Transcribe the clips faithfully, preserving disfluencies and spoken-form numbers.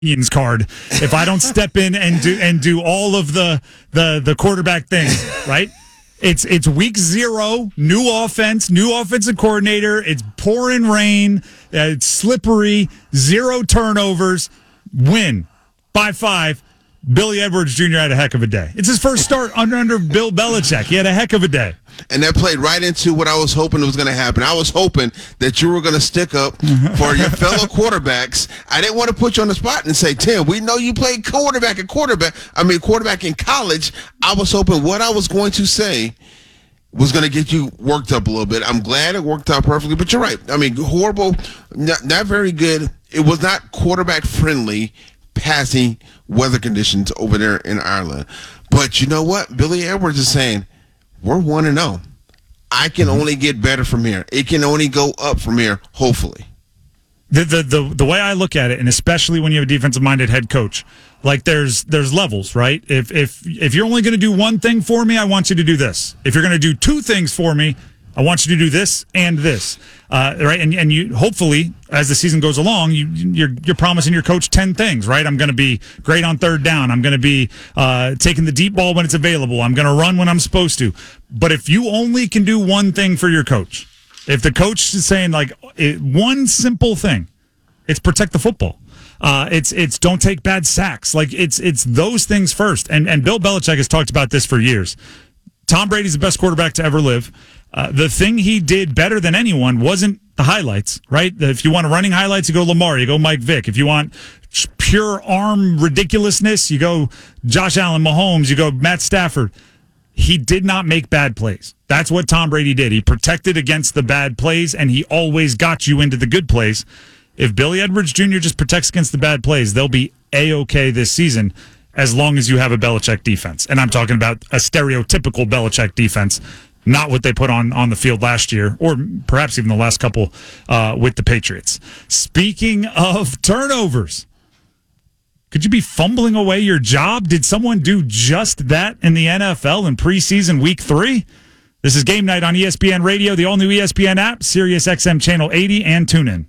Indians card if I don't step in and do and do all of the the the quarterback things, right? It's it's week zero, new offense, new offensive coordinator. It's pouring rain, uh, it's slippery, zero turnovers, win by five. Billy Edwards Junior had a heck of a day. It's his first start under under Bill Belichick. He had a heck of a day. And that played right into what I was hoping was going to happen. I was hoping that you were going to stick up for your fellow quarterbacks. I didn't want to put you on the spot and say, Tim, we know you played quarterback at quarterback. I mean, quarterback in college. I was hoping what I was going to say was going to get you worked up a little bit. I'm glad it worked out perfectly, but you're right. I mean, horrible, not, not very good. It was not quarterback-friendly passing weather conditions over there in Ireland. But you know what? Billy Edwards is saying, we're one and oh. I can only get better from here. It can only go up from here, hopefully. The, the the the way I look at it, and especially when you have a defensive-minded head coach, like there's there's levels, right? If if if you're only going to do one thing for me, I want you to do this. If you're going to do two things for me, I want you to do this and this, uh, right? And and you hopefully, as the season goes along, you you're you're promising your coach ten things, right? I'm going to be great on third down. I'm going to be uh, taking the deep ball when it's available. I'm going to run when I'm supposed to. But if you only can do one thing for your coach, if the coach is saying like it, one simple thing, it's protect the football. Uh, it's it's don't take bad sacks. Like it's it's those things first. And and Bill Belichick has talked about this for years. Tom Brady's the best quarterback to ever live. Uh, the thing he did better than anyone wasn't the highlights, right? If you want running highlights, you go Lamar, you go Mike Vick. If you want pure arm ridiculousness, you go Josh Allen, Mahomes, you go Matt Stafford. He did not make bad plays. That's what Tom Brady did. He protected against the bad plays, and he always got you into the good plays. If Billy Edwards Junior just protects against the bad plays, they'll be A-okay this season as long as you have a Belichick defense. And I'm talking about a stereotypical Belichick defense, not what they put on, on the field last year, or perhaps even the last couple uh, with the Patriots. Speaking of turnovers, could you be fumbling away your job? Did someone do just that in the N F L in preseason week three? This is Game Night on E S P N Radio, the all-new E S P N app, Sirius X M Channel eighty, and TuneIn.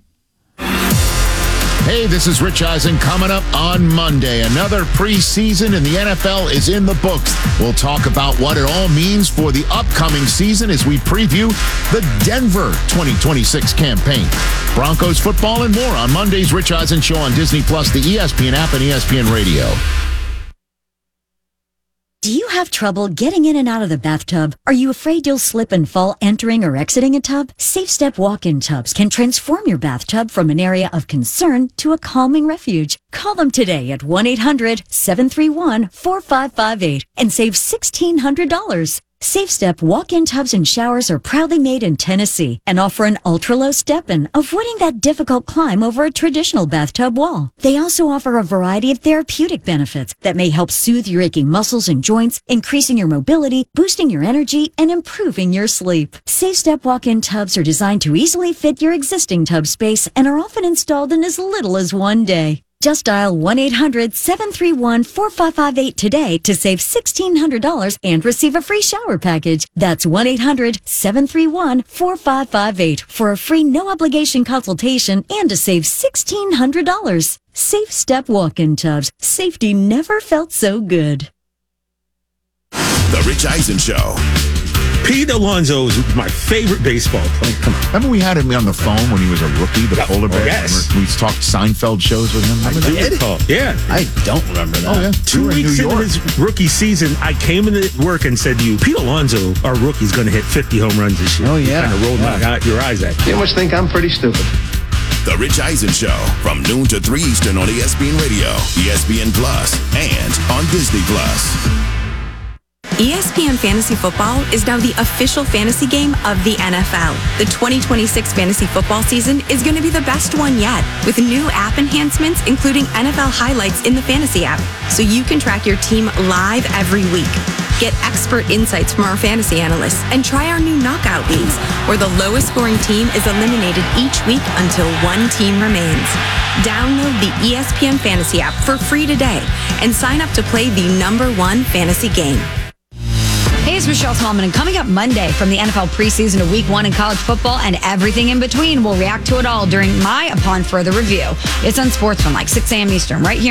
Hey, this is Rich Eisen coming up on Monday. Another preseason in the N F L is in the books. We'll talk about what it all means for the upcoming season as we preview the Denver twenty twenty-six campaign. Broncos football and more on Monday's Rich Eisen Show on Disney Plus, the E S P N app, and E S P N Radio. Do you have trouble getting in and out of the bathtub? Are you afraid you'll slip and fall entering or exiting a tub? SafeStep walk-in tubs can transform your bathtub from an area of concern to a calming refuge. Call them today at one eight hundred seven three one four five five eight and save sixteen hundred dollars. SafeStep walk-in tubs and showers are proudly made in Tennessee and offer an ultra-low step-in, avoiding that difficult climb over a traditional bathtub wall. They also offer a variety of therapeutic benefits that may help soothe your aching muscles and joints, increasing your mobility, boosting your energy, and improving your sleep. SafeStep walk-in tubs are designed to easily fit your existing tub space and are often installed in as little as one day. Just dial one eight hundred seven three one four five five eight today to save sixteen hundred dollars and receive a free shower package. That's one eight hundred seven three one four five five eight for a free no-obligation consultation and to save sixteen hundred dollars. Safe Step walk-in tubs. Safety never felt so good. The Rich Eisen Show. Pete Alonso is my favorite baseball player. Come on. Remember we had him on the phone when he was a rookie, the Yeah, polar bear? yes. We talked Seinfeld shows with him. I Remember that? did? Yeah. I don't remember that. Oh, yeah. Two We were in weeks New into York. his rookie season, I came into work and said to you, Pete Alonso, our rookie, is going to hit fifty home runs this year. Oh, yeah. You kind of rolled Yeah. my, your eyes at me. You must think I'm pretty stupid. The Rich Eisen Show from noon to three Eastern on E S P N Radio, E S P N Plus, and on Disney Plus. E S P N Fantasy Football is now the official fantasy game of the N F L. The twenty twenty-six fantasy football season is going to be the best one yet, with new app enhancements including N F L highlights in the fantasy app, so you can track your team live every week. Get expert insights from our fantasy analysts and try our new knockout leagues, where the lowest scoring team is eliminated each week until one team remains. Download the E S P N Fantasy app for free today and sign up to play the number one fantasy game. Hey, it's Michelle Smallman, and coming up Monday from the N F L preseason to week one in college football and everything in between, we'll react to it all during my Upon Further Review. It's on Sportsman, like six a.m. Eastern, right here.